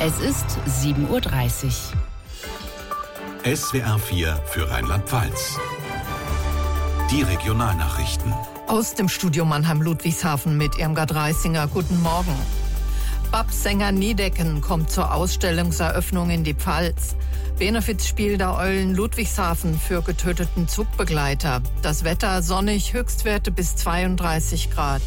Es ist 7:30 Uhr. SWR 4 für Rheinland-Pfalz. Die Regionalnachrichten. Aus dem Studio Mannheim-Ludwigshafen mit Irmgard Reisinger. Guten Morgen. BAP-Sänger Niedecken kommt zur Ausstellungseröffnung in die Pfalz. Benefizspiel der Eulen Ludwigshafen für getöteten Zugbegleiter. Das Wetter sonnig, Höchstwerte bis 32 Grad.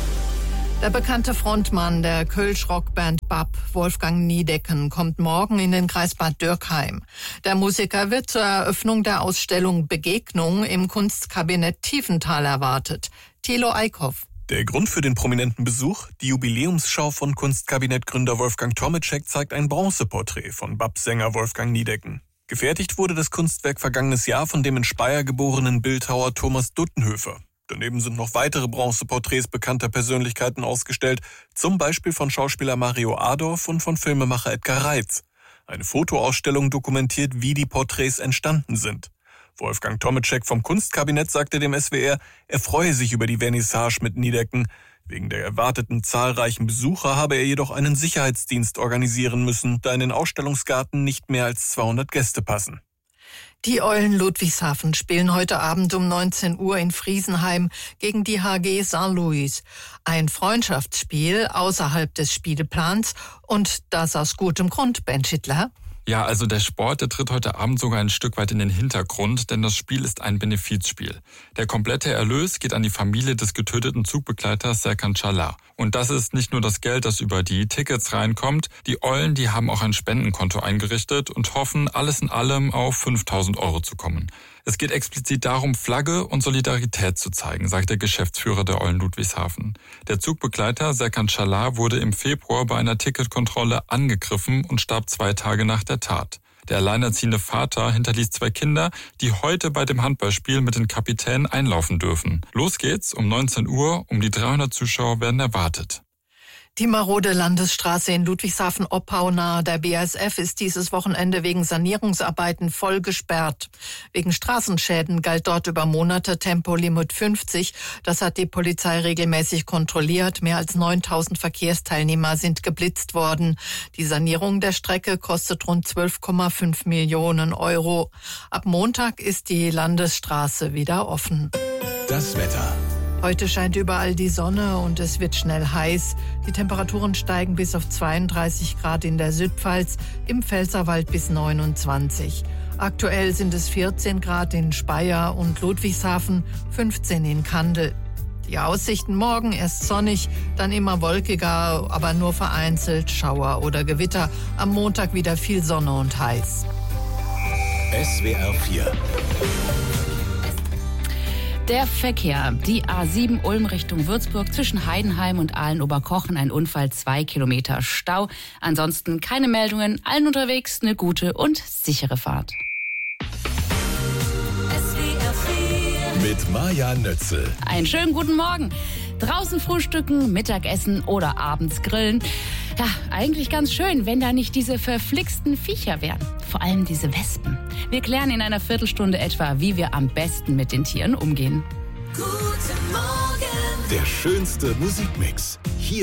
Der bekannte Frontmann der Kölsch-Rockband BAP, Wolfgang Niedecken, kommt morgen in den Kreis Bad Dürkheim. Der Musiker wird zur Eröffnung der Ausstellung Begegnung im Kunstkabinett Tiefenthal erwartet. Thilo Eickhoff. Der Grund für den prominenten Besuch? Die Jubiläumsschau von Kunstkabinettgründer Wolfgang Tomiczek zeigt ein Bronzeporträt von BAP-Sänger Wolfgang Niedecken. Gefertigt wurde das Kunstwerk vergangenes Jahr von dem in Speyer geborenen Bildhauer Thomas Duttenhöfer. Daneben sind noch weitere Bronzeporträts bekannter Persönlichkeiten ausgestellt, zum Beispiel von Schauspieler Mario Adorf und von Filmemacher Edgar Reitz. Eine Fotoausstellung dokumentiert, wie die Porträts entstanden sind. Wolfgang Tomiczek vom Kunstkabinett sagte dem SWR, er freue sich über die Vernissage mit Niedecken. Wegen der erwarteten zahlreichen Besucher habe er jedoch einen Sicherheitsdienst organisieren müssen, da in den Ausstellungsgarten nicht mehr als 200 Gäste passen. Die Eulen Ludwigshafen spielen heute Abend um 19 Uhr in Friesenheim gegen die HG St. Louis. Ein Freundschaftsspiel außerhalb des Spielplans und das aus gutem Grund, Ben Schittler. Ja, also der Sport, der tritt heute Abend sogar ein Stück weit in den Hintergrund, denn das Spiel ist ein Benefizspiel. Der komplette Erlös geht an die Familie des getöteten Zugbegleiters Serkan Çalar. Und das ist nicht nur das Geld, das über die Tickets reinkommt. Die Eulen, die haben auch ein Spendenkonto eingerichtet und hoffen, alles in allem auf 5.000 € zu kommen. Es geht explizit darum, Flagge und Solidarität zu zeigen, sagt der Geschäftsführer der Eulen Ludwigshafen. Der Zugbegleiter Serkan Çalar wurde im Februar bei einer Ticketkontrolle angegriffen und starb 2 Tage nach der Tat. Der alleinerziehende Vater hinterließ 2 Kinder, die heute bei dem Handballspiel mit den Kapitänen einlaufen dürfen. Los geht's um 19 Uhr, die 300 Zuschauer werden erwartet. Die marode Landesstraße in Ludwigshafen-Oppau nahe der BASF ist dieses Wochenende wegen Sanierungsarbeiten voll gesperrt. Wegen Straßenschäden galt dort über Monate Tempolimit 50. Das hat die Polizei regelmäßig kontrolliert. Mehr als 9.000 Verkehrsteilnehmer sind geblitzt worden. Die Sanierung der Strecke kostet rund 12,5 Millionen €. Ab Montag ist die Landesstraße wieder offen. Das Wetter. Heute scheint überall die Sonne und es wird schnell heiß. Die Temperaturen steigen bis auf 32 Grad in der Südpfalz, im Pfälzerwald bis 29. Aktuell sind es 14 Grad in Speyer und Ludwigshafen, 15 in Kandel. Die Aussichten morgen erst sonnig, dann immer wolkiger, aber nur vereinzelt Schauer oder Gewitter. Am Montag wieder viel Sonne und heiß. SWR 4. Der Verkehr. Die A7 Ulm Richtung Würzburg zwischen Heidenheim und Aalen-Oberkochen. Ein Unfall, 2 Kilometer Stau. Ansonsten keine Meldungen. Allen unterwegs eine gute und sichere Fahrt. Mit Maja Nötzel. Einen schönen guten Morgen. Draußen frühstücken, Mittagessen oder abends grillen. Ja, eigentlich ganz schön, wenn da nicht diese verflixten Viecher wären. Vor allem diese Wespen. Wir klären in einer Viertelstunde etwa, wie wir am besten mit den Tieren umgehen. Guten Morgen. Der schönste Musikmix. Hier